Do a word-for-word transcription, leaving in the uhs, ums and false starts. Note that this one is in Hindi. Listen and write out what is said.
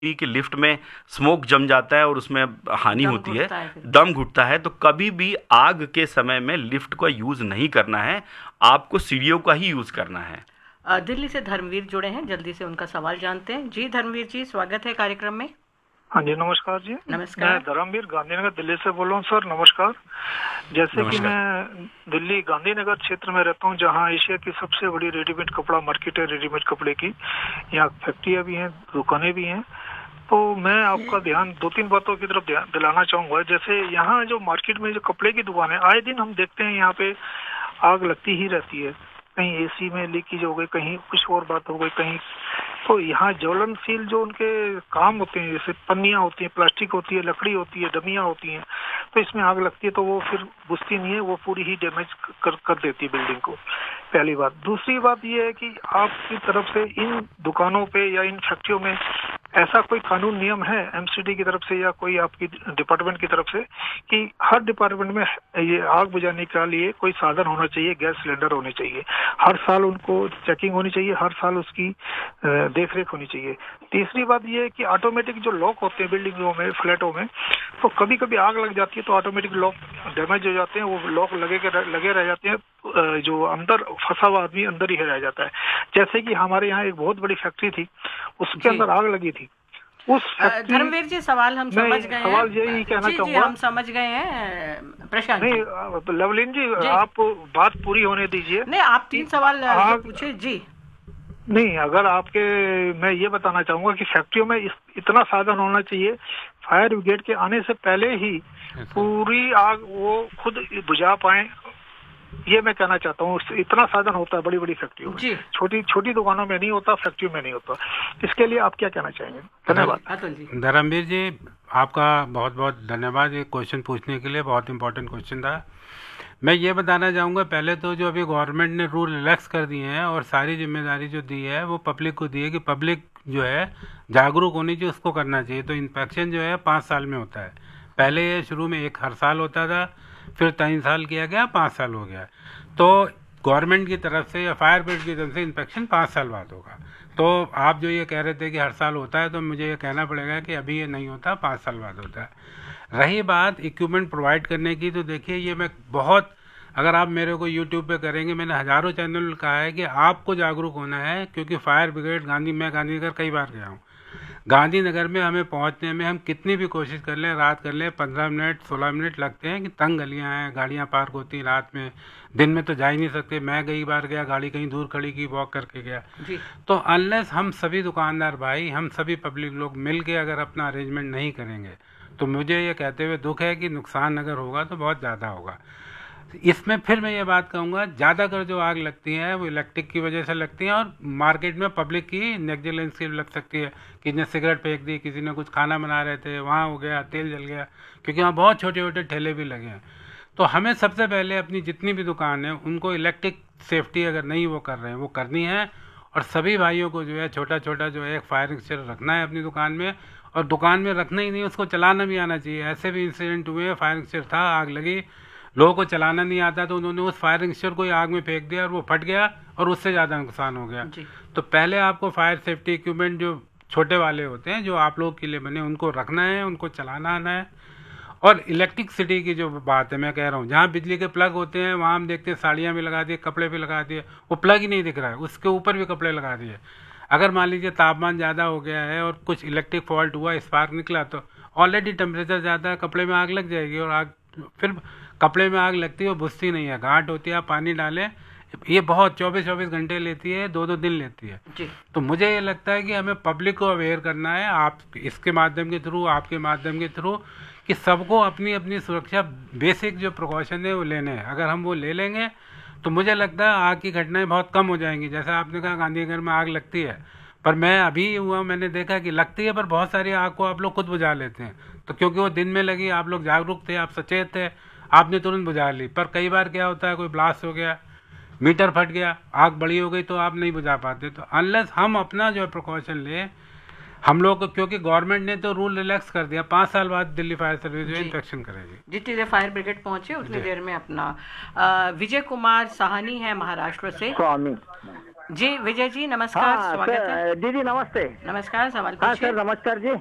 कि लिफ्ट में स्मोक जम जाता है और उसमें हानि दम होती है, घुटता है फिर। दम घुटता है, तो कभी भी आग के समय में लिफ्ट का यूज़ नहीं करना है, आपको सीढ़ियों का ही यूज़ करना है। अ, दिल्ली से धर्मवीर जुड़े हैं, जल्दी से उनका सवाल जानते हैं। जी धर्मवीर जी, स्वागत है कार्यक्रम में। हाँ जी, नमस्कार जी। नमस्कार। मैं धर्मवीर गांधीनगर दिल्ली से बोल रहा हूँ सर, नमस्कार। जैसे कि नमस्कार। मैं दिल्ली गांधीनगर क्षेत्र में रहता हूँ, जहाँ एशिया की सबसे बड़ी रेडीमेड कपड़ा मार्केट है, रेडीमेड कपड़े की। यहाँ फैक्ट्रियाँ भी हैं, दुकानें भी हैं। तो मैं आपका ध्यान दो तीन बातों की तरफ ध्यान दिलाना चाहूँगा। जैसे यहाँ जो मार्केट में जो कपड़े की दुकान है, आए दिन हम देखते हैं यहाँ पे आग लगती ही रहती है। कहीं एसी में लीकेज हो गई, कहीं कुछ और बात हो गई, कहीं तो यहाँ ज्वलनशील जो उनके काम होते हैं, जैसे पन्नियाँ होती हैं, प्लास्टिक होती है, लकड़ी होती है, डमियाँ होती हैं, तो इसमें आग लगती है तो वो फिर बुझती नहीं है, वो पूरी ही डैमेज कर कर देती है बिल्डिंग को। पहली बात। दूसरी बात ये है कि आपकी तरफ से इन दुकानों पे या इन फैक्ट्रियों में ऐसा कोई कानून नियम है एमसीडी की तरफ से या कोई आपकी डिपार्टमेंट की तरफ से कि हर डिपार्टमेंट में ये आग बुझाने के लिए कोई साधन होना चाहिए, गैस सिलेंडर होने चाहिए, हर साल उनको चेकिंग होनी चाहिए, हर साल उसकी देख रेख होनी चाहिए। तीसरी बात ये है कि ऑटोमेटिक जो लॉक होते हैं बिल्डिंगों में, फ्लैटों में, तो कभी कभी आग लग जाती है तो ऑटोमेटिक लॉक डैमेज हो जाते हैं, वो लॉक लगे के लगे रह जाते हैं, जो अंदर फंसा हुआ आदमी अंदर ही रह जाता है। जैसे कि हमारे यहाँ एक बहुत बड़ी फैक्ट्री थी, उसके अंदर आग लगी थी। उस धर्मवीर जी, सवाल हम समझ गए हैं। सवाल यही कहना चाहूंगा, हम समझ गए हैं। प्रशांत नहीं, लवलीन जी, जी आप बात पूरी होने दीजिए। नहीं, आप तीन सवाल पूछे जी। नहीं, अगर आपके, मैं ये बताना चाहूंगा कि फैक्ट्रियों में इस, इतना साधन होना चाहिए, फायर ब्रिगेड के आने से पहले ही पूरी आग वो खुद बुझा पाए, ये मैं कहना चाहता हूँ। इतना साधन होता है बड़ी बड़ी फैक्ट्रियों में, छोटी छोटी दुकानों में नहीं होता, फैक्ट्रियों में नहीं होता। इसके लिए आप क्या कहना चाहेंगे? धन्यवाद। धर्मवीर जी, आपका बहुत बहुत धन्यवाद ये क्वेश्चन पूछने के लिए, बहुत इंपॉर्टेंट क्वेश्चन था। मैं ये बताना चाहूँगा, पहले तो जो अभी गवर्नमेंट ने रूल रिलैक्स कर दिए हैं और सारी जिम्मेदारी जो दी है वो पब्लिक को दी है कि पब्लिक जो है जागरूक होनी चाहिए, उसको करना चाहिए। तो इंस्पेक्शन जो है पाँच साल में होता है। पहले ये शुरू में एक हर साल होता था, फिर तीन साल किया गया, पाँच साल हो गया। तो गवर्नमेंट की तरफ से या फायर ब्रिगेड की तरफ से इंस्पेक्शन पाँच साल बाद होगा। तो आप जो ये कह रहे थे कि हर साल होता है, तो मुझे ये कहना पड़ेगा कि अभी ये नहीं होता, पाँच साल बाद होता है। रही बात इक्विपमेंट प्रोवाइड करने की, तो देखिए ये मैं बहुत, अगर आप मेरे को यूट्यूब पे करेंगे, मैंने हज़ारों चैनल कहा है कि आपको जागरूक होना है, क्योंकि फायर ब्रिगेड गांधी मैं गांधीनगर कई बार गया हूँ। गांधीनगर में हमें पहुंचने में हम कितनी भी कोशिश कर लें, रात कर लें, पंद्रह मिनट सोलह मिनट लगते हैं कि तंग गलियां हैं, गाड़ियां पार्क होती हैं रात में, दिन में तो जा ही नहीं सकते। मैं कई बार गया, गाड़ी कहीं दूर खड़ी की, वॉक करके गया जी। तो अनलेस हम सभी दुकानदार भाई, हम सभी पब्लिक लोग मिल के अगर अपना अरेंजमेंट नहीं करेंगे, तो मुझे ये कहते हुए दुख है कि नुकसान अगर होगा तो बहुत ज़्यादा होगा। इसमें फिर मैं ये बात कहूँगा, ज़्यादातर जो आग लगती है वो इलेक्ट्रिक की वजह से लगती हैं, और मार्केट में पब्लिक की नेग्लिजेंस की लग सकती है। किसी ने सिगरेट फेंक दी, किसी ने कुछ खाना बना रहे थे, वहाँ हो गया, तेल जल गया, क्योंकि वहाँ बहुत छोटे छोटे ठेले भी लगे हैं। तो हमें सबसे पहले अपनी जितनी भी दुकान है उनको इलेक्ट्रिक सेफ्टी अगर नहीं वो कर रहे हैं वो करनी है, और सभी भाइयों को जो है छोटा छोटा जो है एक फायर एक्सटिंग्विशर रखना है अपनी दुकान में, और दुकान में रखना ही नहीं, उसको चलाना भी आना चाहिए। ऐसे भी इंसिडेंट हुए, फायर एक्सटिंग्विशर था, आग लगी, लोगों को चलाना नहीं आता तो उन्होंने उस फायर एक्सटिंग्विशर को आग में फेंक दिया और वो फट गया और उससे ज़्यादा नुकसान हो गया। तो पहले आपको फायर सेफ्टी इक्विपमेंट जो छोटे वाले होते हैं, जो आप लोगों के लिए बने, उनको रखना है, उनको चलाना आना है। और इलेक्ट्रिक सिटी की जो बात है, मैं कह रहा हूँ, जहाँ बिजली के प्लग होते हैं वहाँ हम देखते हैं साड़ियाँ भी लगा दिए, कपड़े भी लगा दिए, वो प्लग ही नहीं दिख रहा है, उसके ऊपर भी कपड़े लगा दिए। अगर मान लीजिए तापमान ज़्यादा हो गया है और कुछ इलेक्ट्रिक फॉल्ट हुआ, स्पार्क निकला, तो ऑलरेडी टेम्परेचर ज़्यादा है, कपड़े में आग लग जाएगी, और आग फिर कपड़े में आग लगती है, वो बुझती नहीं है, घाट होती है, आप पानी डालें, ये बहुत चौबीस चौबीस घंटे लेती है, दो दो दिन लेती है जी। तो मुझे ये लगता है कि हमें पब्लिक को अवेयर करना है, आप इसके माध्यम के थ्रू, आपके माध्यम के थ्रू, कि सबको अपनी अपनी सुरक्षा बेसिक जो प्रिकॉशन है वो लेने हैं। अगर हम वो ले लेंगे तो मुझे लगता है आग की घटनाएं बहुत कम हो जाएंगी। जैसा आपने कहा गांधीनगर में आग लगती है, पर मैं अभी हुआ मैंने देखा कि लगती है, पर बहुत सारी आग को आप लोग खुद बुझा लेते हैं। तो क्योंकि वो दिन में लगी, आप लोग जागरूक थे, आप सचेत थे, आपने तुरंत बुझा ली। पर कई बार क्या होता है, कोई ब्लास्ट हो गया, मीटर फट गया, आग बड़ी हो गई, तो आप नहीं बुझा पाते। तो अनलेस हम अपना जो है प्रिकॉशन लें, हम लोग को, क्योंकि गवर्नमेंट ने तो रूल रिलैक्स कर दिया, पाँच साल बाद दिल्ली फायर सर्विस जो इंस्पेक्शन करेगी। जितनी देर फायर ब्रिगेड पहुंचे उतनी देर में अपना विजय कुमार साहनी है महाराष्ट्र से। स्वामी जी विजय जी नमस्कार, हाँ स्वागत है। सर, दीदी नमस्ते। नमस्कार, सवाल हाँ पूछिए। सर नमस्कार जी।